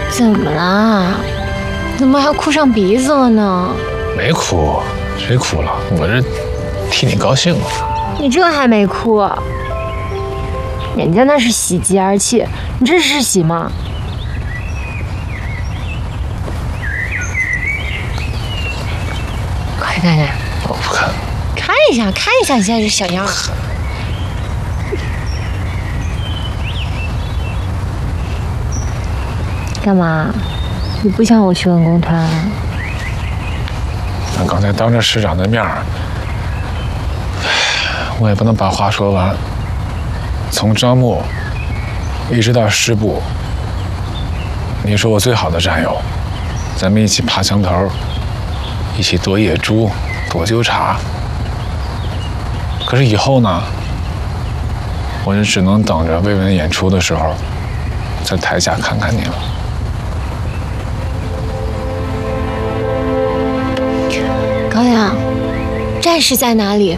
怎么啦？怎么还哭上鼻子了呢？ 没哭，谁哭了？我这替你高兴了。 你这还没哭？人家那是喜极而泣，你这是喜吗？快看看， 我不看。 看一下，看一下你现在这小样儿。干嘛？你不想我去文工团啊？ 那刚才当着师长的面儿，我也不能把话说完。从招募一直到师部，你是我最好的战友，咱们一起爬墙头，一起躲野猪、躲纠察。可是以后呢，我就只能等着魏文演出的时候，在台下看看你了。 高阳，战士在哪里？